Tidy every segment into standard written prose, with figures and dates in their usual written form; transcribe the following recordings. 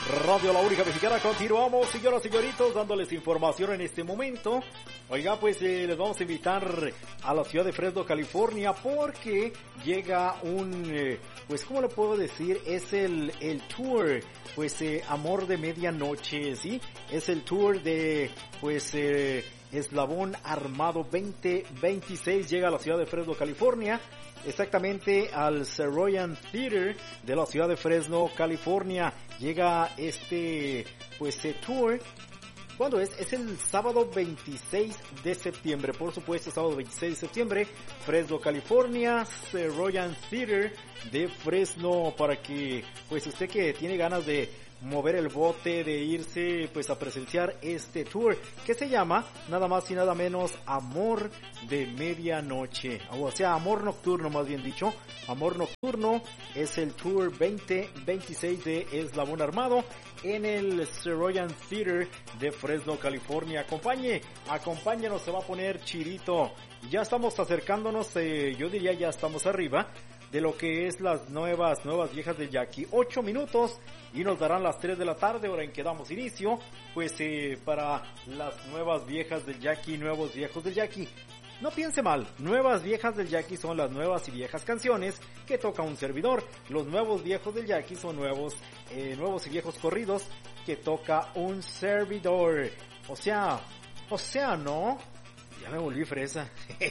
Radio La Única Mexicana, continuamos, señoras y señoritos, dándoles información en este momento. Oiga, pues les vamos a invitar a la ciudad de Fresno, California, porque llega un, pues, ¿cómo le puedo decir? Es el tour, pues, Amor de Medianoche, ¿sí? Es el tour de, pues, Eslabón Armado 2026, llega a la ciudad de Fresno, California. Exactamente al Saroyan Theater de la ciudad de Fresno, California. Llega este, pues, tour. ¿Cuándo es? Es el sábado 26 de septiembre. Por supuesto, sábado 26 de septiembre. Fresno, California. Saroyan Theater de Fresno. Para que, pues, usted que tiene ganas de mover el bote, de irse, pues, a presenciar este tour, que se llama nada más y nada menos Amor de Medianoche, o sea, Amor Nocturno, más bien dicho. Amor Nocturno es el tour 2026 de Eslabón Armado en el Saroyan Theater de Fresno, California. Acompáñenos, se va a poner chirito. Ya estamos acercándonos, yo diría ya estamos arriba de lo que es las nuevas viejas del Jackie. 8 minutos y nos darán las 3 de la tarde, hora en que damos inicio, pues, para las nuevas viejas del Jackie, nuevos viejos del Jackie. No piense mal, nuevas viejas del Jackie son las nuevas y viejas canciones que toca un servidor. Los nuevos viejos del Jackie son nuevos y viejos corridos que toca un servidor. O sea, ¿no? Ya me volví fresa.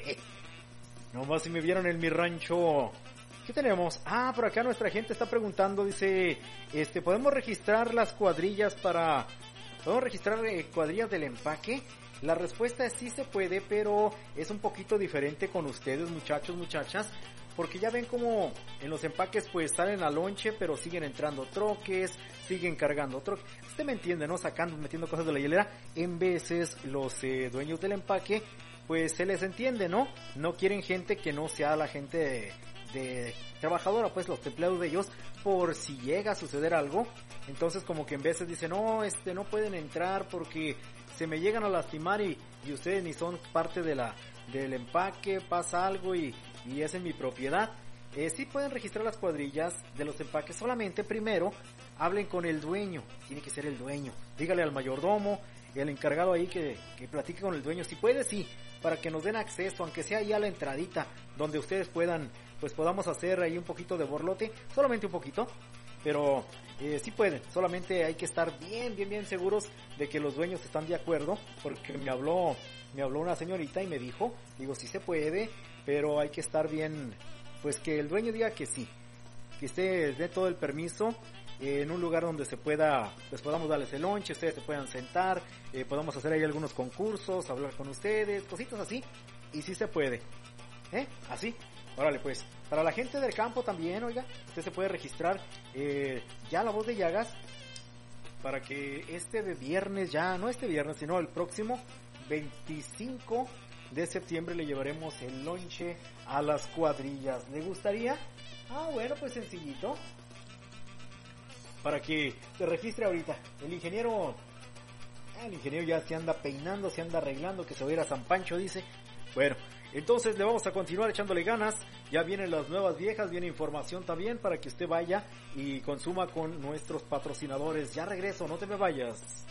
Nomás si me vieron en mi rancho. ¿Qué tenemos? Ah, por acá nuestra gente está preguntando, dice, ¿podemos registrar las cuadrillas ¿podemos registrar cuadrillas del empaque? La respuesta es sí se puede, pero es un poquito diferente con ustedes, muchachos, muchachas, porque ya ven como en los empaques pues salen a lonche, pero siguen entrando troques, siguen cargando troques. Usted me entiende, ¿no? Metiendo cosas de la hielera. En veces los dueños del empaque, pues se les entiende, ¿no? No quieren gente que no sea la gente de trabajadora, pues los empleados de ellos, por si llega a suceder algo. Entonces como que en veces dicen, no, no pueden entrar porque se me llegan a lastimar y ustedes ni son parte del empaque, pasa algo y es en mi propiedad. Sí pueden registrar las cuadrillas de los empaques, solamente primero hablen con el dueño, tiene que ser el dueño, dígale al mayordomo, el encargado ahí que platique con el dueño, si puede, sí, para que nos den acceso, aunque sea ahí a la entradita, donde ustedes podamos hacer ahí un poquito de borlote, solamente un poquito, pero sí pueden, solamente hay que estar bien seguros de que los dueños están de acuerdo, porque me habló una señorita y me dijo, sí se puede, pero hay que estar bien, pues que el dueño diga que sí, que usted dé todo el permiso, en un lugar donde se pueda, pues podamos darles el lunch, ustedes se puedan sentar, podamos hacer ahí algunos concursos, hablar con ustedes, cositas así, y sí se puede, así, órale pues. Para la gente del campo también, oiga, usted se puede registrar ya La Voz de Llagas, para que viernes ya, no este viernes, sino el próximo 25 de septiembre le llevaremos el lonche a las cuadrillas. ¿Le gustaría? Ah, bueno, pues sencillito, para que se registre ahorita. El ingeniero ya se anda peinando, se anda arreglando, que se va a ir a San Pancho, dice. Bueno, entonces le vamos a continuar echándole ganas. Ya vienen las nuevas viejas, viene información también para que usted vaya y consuma con nuestros patrocinadores. Ya regreso, no te me vayas.